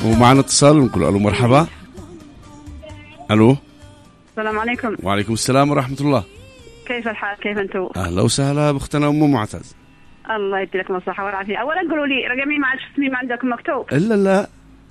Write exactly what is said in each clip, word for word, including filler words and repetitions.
ومعنا اتصال نقول الو مرحبا. الو السلام عليكم. وعليكم السلام ورحمة الله. كيف الحال؟ كيف انتم؟ اهلا وسهلا باختنا ام معتز. الله يدي لكم الصحة والعافية. اولا قولوا لي رقمي ما عادش اسمي ما عندكم مكتوب. الا لا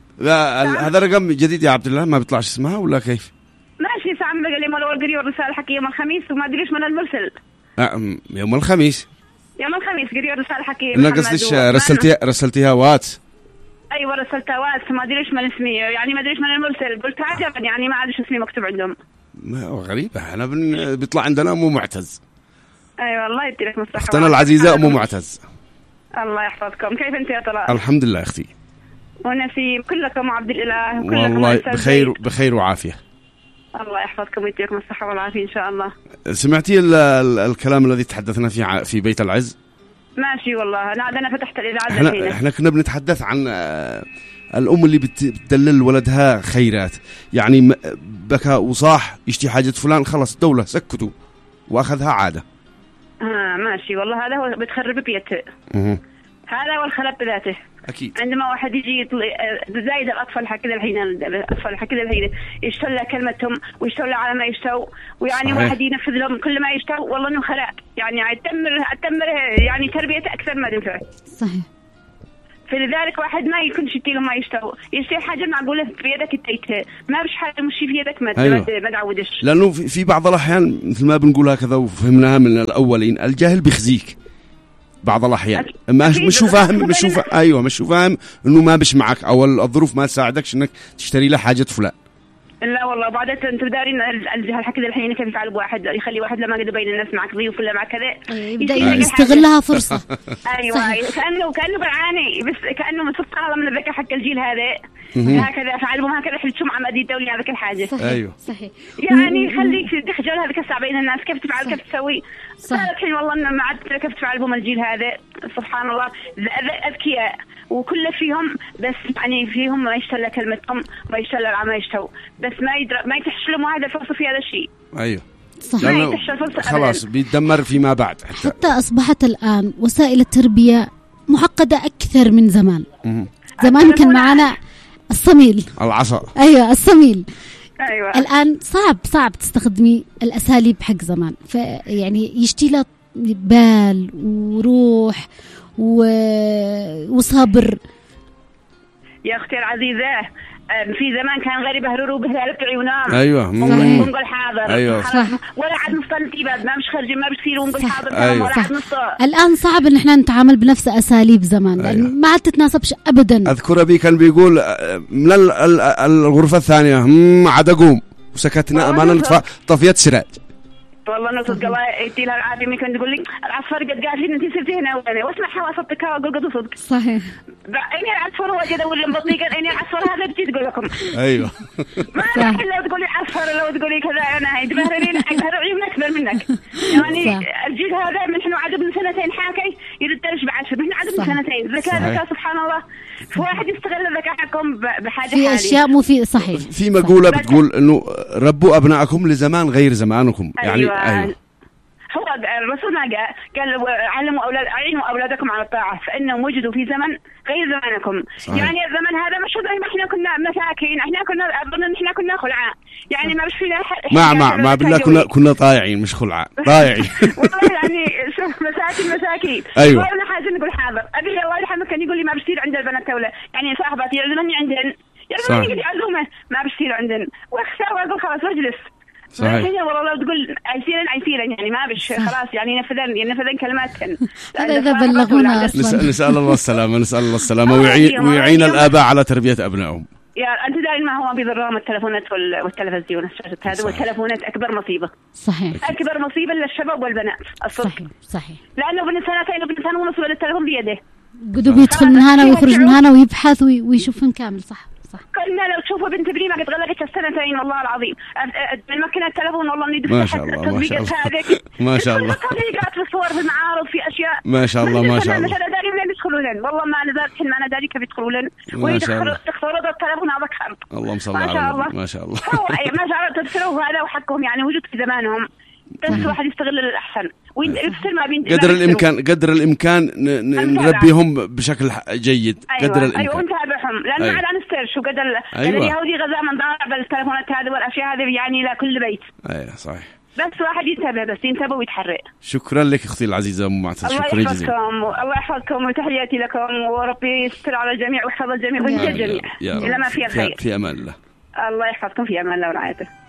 لا هذا رقم جديد يا عبد الله ما بيطلعش اسمها ولا كيف؟ ماشي ساعة قال لي مال قري الرسالة حكي يوم الخميس وما ادريش من المرسل. أه يوم الخميس. يوم الخميس قري الرسالة حكي. لا قصديش رسلتيها رسلتيها واتس. ايوه رسلتها واتس ما ادريش من اسمي يعني ما ادريش من المرسل. قلت عجبا يعني ما عادش اسمي مكتوب عندهم. ما هو غريبة احنا بن... بيطلع عندنا ام معتز. ايوه الله يدي لك الصحة. اختنا العزيزة ام معتز. الله يحفظكم. كيف انت يا طلال؟ الحمد لله اختي. ونسيم كلكم عبد الاله وكلكم والله بخير بخير وعافية. الله يحفظكم ويديكم الصحة والعافية ان شاء الله. سمعتي ال... ال... الكلام الذي تحدثنا فيه ع... في بيت العز؟ ماشي والله لا انا فتحت الاذاعة. احنا احنا كنا بنتحدث عن الام اللي بتدلل ولدها خيرات يعني بكى وصاح يشتي حاجة فلان خلص الدولة سكتوا واخذها عادة. ها ماشي والله هذا هو بتخرب بيته. هذا والخلق بذاته. أكيد. عندما واحد يجي زايد الأطفال حكذا الحين الأطفال حكذا الحين يشتغل كلمتهم ويشتغل على ما يشتوا ويعني صحيح. واحد ينفذ لهم كل ما يشتوا والله إنه خلق يعني يتمر يتمر يعني تربيته أكثر ما تنفع. صحيح. فلذلك واحد ما يكون شتي لهم ما يشتوا يشتري حاجة معقولة في يدك التيت ما بش حاجة مش في يدك ما أيوة. ما تعودش. لأنه في بعض الأحيان مثل ما بنقول هكذا وفهمناها من الأولين الجاهل بيخزيك. بعض الأحيان ما مش فاهم مش فاهم أيوة مش فاهم إنه ما بش معك أو الظروف ما تساعدكش إنك تشتري له حاجة فلان. لا والله بعدين انت دارين الجهل حكي الحين كيف يفعل بواحد يخلي واحد لما قد بين الناس معك ضيوف ولا معك كذا يبدا يستغلها فرصة. ايوه كأنه كأنه بالعاني بس كأنه من سبحان الله من الذكاء حق الجيل هذا هكذا فعلهم هكذا حلتهم عمدي الدولي هذاك الحاجة. صحيح. ايوه صحيح. يعني خليك تخجل هذاك الساعة بين الناس كيف تفعل كيف تسوي. صح. الحين والله ما عاد كيف تفعل بهم الجيل هذا سبحان الله اذكياء وكل فيهم بس يعني فيهم ما يشتغل كلمتهم ما يشتغل على ما يشتوا بس ما يدر ما يتحشلهم هذا الفرصة في هذا الشيء. أيوه. صح. خلاص بيتدمر فيما بعد. حتى, حتى أصبحت الآن وسائل التربية معقدة أكثر من زمان. م- زمان كان معنا الصميل العصا. أيوة الصميل. أيوة. الآن صعب صعب تستخدمي الأساليب حق زمان فيعني يشتي له بال وروح و... وصبر. يا أختي العزيزة في زمان كان غريب هرورو بهلال بعيونام. ايوه ونقول حاضر. ايوه صح. ولا عاد نصلي بعد ما مش خارجين ما بصير ونقول حاضر. أيوة. ولا عاد نص. الان صعب ان احنا نتعامل بنفس اساليب زمان. أيوة. ما عاد تتناسبش ابدا. اذكر ابي كان بيقول من الغرفه الثانيه هم عاد اقوم وسكتنا امانه طفيت سراج. والله نصدق الله يدي لها العافية مين كان تقول لي العصفر قد قاعدين انت صرتي هنا وانا واسمع حواسطك واقول قد صدق. صحيح. اني العصفر هو كذا ولا مبطيقه اني العصفر هذا بتجي تقول لكم. ايوه. ما راح لو تقولي عصفر لو تقولي كذا انا يدبرني اكثر عيون اكبر منك. يعني الجيل هذا من احنا عاد من سنتين حاكي يردش بعشر من عاد من سنتين ذكاء ذكاء سبحان الله. فواحد يستغل الذكاء حقهم بحاجه في حالي. اشياء مو في صحيح. في مقوله بتقول انه ربوا ابنائكم لزمان غير زمانكم. يعني أيوة. ايوه هو الرسول ما قال علموا أولاد علموا أولادكم على الطاعة فإنهم وجدوا في زمن غير زمانكم. صحيح. يعني الزمن هذا مش زي ما إحنا كنا مساكين إحنا كنا أظن إن إحنا كنا خلعاء يعني ما مش فينا ما ما ما بالله كنا كنا طايعين مش خلعاء طايعين. والله يعني شوف مساكين مساكين. أيوة. وأنا حاجة نقول حاضر أبي الله يرحمه كان يقول لي ما بصير عند البنات تولى يعني صاحباتي يعزمني عندن يعزمني يجي يعزمه ما بصير عندن وأخسر وأقول خلاص واجلس. صحيح. والله لو تقول عيسيرا عيسيرا يعني ما بش خلاص يعني نفذن ينفذن كلماتهن. هذا إذا بلغونا أصلا. نسأل الله السلامة نسأل الله السلامة ويعين ويعين الآباء على تربية أبنائهم. يا أنت دائما ما هو بيضرهم التلفونات والتلفزيون الشاشات هذا والتلفونات أكبر مصيبة. صحيح. أكبر مصيبة للشباب والبنات. صحيح صحيح. لأنه ابن سنتين وابن سنة ونص التلفون بيده. قدو بيدخل من هنا ويخرج من هنا ويبحث ويشوفن كامل صح. قلنا لو تشوفوا بنت ابني ما قد غلقت السنتين والله العظيم المكنة التلفون والله اني ما شاء الله ما شاء الله ما شاء الله تطبيقات في الصور في المعارض في اشياء ما شاء الله ما شاء الله مثلا داري منين يدخلون والله ما انا داري ما انا داري كيف يدخلون ويدخلوا تختاروا التلفون هذا خرب اللهم صل على النبي ما شاء الله هو ما شاء الله تفسروا هذا وحقهم يعني وجود في زمانهم بس واحد يستغل للأحسن ويكسر ما بين قدر الإمكان قدر الإمكان نربيهم بشكل جيد. أيوة قدر الإمكان أيوة ونتابعهم لأن أيوة. ما عاد نسترش وقدر أيوة. اليهودي غزا من ضرب التلفونات هذه والأشياء هذه يعني لكل بيت. أيوة صحيح. بس واحد ينتبه بس ينتبه ويتحرك. شكرا لك أختي العزيزة أم معتز. شكرا جزيلا. الله يحفظكم وتحياتي لكم وربي يستر على الجميع ويحفظ الجميع وينجي الجميع إلى ما فيه الخير. في أمان الله. الله يحفظكم في أمان الله ورعايته.